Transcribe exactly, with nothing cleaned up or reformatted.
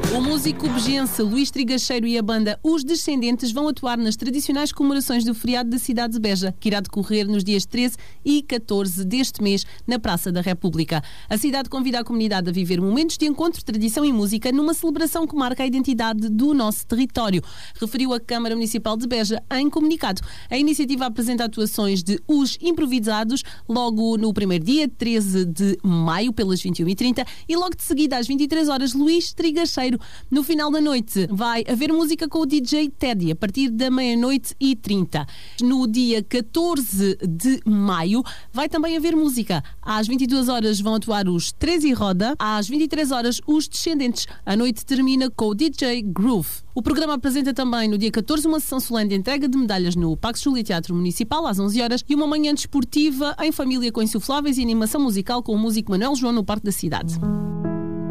O músico begense Luís Trigacheiro e a banda Os Descendentes vão atuar nas tradicionais comemorações do feriado da cidade de Beja, que irá decorrer nos dias treze e catorze deste mês, na Praça da República. A cidade convida a comunidade a viver momentos de encontro, tradição e música numa celebração que marca a identidade do nosso território, referiu a Câmara Municipal de Beja em comunicado. A iniciativa apresenta atuações de Os Improvisados logo no primeiro dia, treze de maio, pelas vinte e uma e trinta, e logo de seguida, às vinte e três horas, Luís Trigacheiro. No final da noite vai haver música com o D J Teddy a partir da meia-noite e trinta. No dia catorze de maio vai também haver música. Às vinte e duas horas vão atuar os Três e Roda, às vinte e três horas os Descendentes. A noite termina com o D J Groove. O programa apresenta também no dia catorze uma sessão solene de entrega de medalhas no Pax Júlia Teatro Municipal às onze horas e uma manhã desportiva em família com insufláveis e animação musical com o músico Manuel João no Parque da Cidade.